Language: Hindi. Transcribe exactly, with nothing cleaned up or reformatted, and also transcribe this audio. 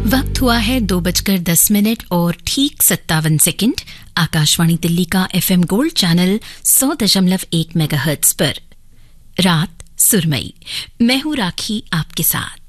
वक्त हुआ है दो बजकर दस मिनट और ठीक सत्तावन सेकंड। आकाशवाणी दिल्ली का एफएम गोल्ड चैनल सौ दशमलव एक मेगाहर्ट्ज पर रात सुरमई। मैं हूं राखी आपके साथ।